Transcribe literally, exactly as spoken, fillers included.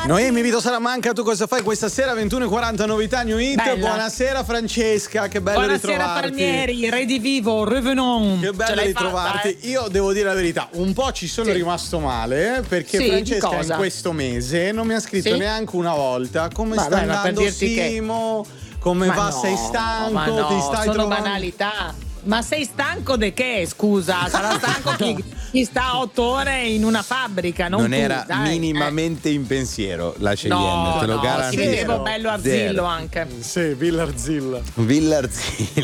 Noemi Vito Salamanca, tu cosa fai questa sera? ventuno e quaranta, novità New Hit. Bella. Buonasera Francesca, che bello Buonasera ritrovarti. Palmieri, Redivivo, Revenons. Che bello ritrovarti. Fatta, eh? Io devo dire la verità, un po' ci sono Sì. rimasto male, eh, perché Sì, Francesca di cosa? in questo mese non mi ha scritto Sì? neanche una volta come Vabbè, sta ma per andando dirti che- Simo, come Ma va, no, sei stanco, ma no, ti stai sono trovando. banalità. Ma sei stanco di che? Scusa, sarà stanco chi, chi sta otto ore in una fabbrica, non, Non tu, era dai, minimamente in pensiero la eh. Cheyenne, No, te lo no, si garantisco. vedevo bello arzillo Zero. anche. Sì, Villarzilla. Villarzilla.